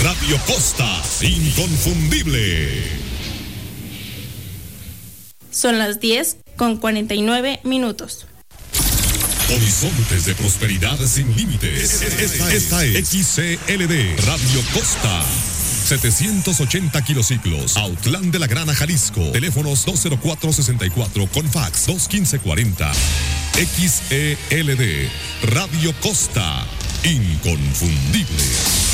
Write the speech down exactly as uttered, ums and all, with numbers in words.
Radio Costa, inconfundible. Son las diez con cuarenta y nueve minutos. Horizontes de prosperidad sin límites. Esta, esta es X C L D, Radio Costa. setecientos ochenta kilociclos, Autlán de la Grana, Jalisco. Teléfonos dos cero cuatro sesenta y cuatro con fax dos uno cinco cuarenta. X E L D, Radio Costa, inconfundible.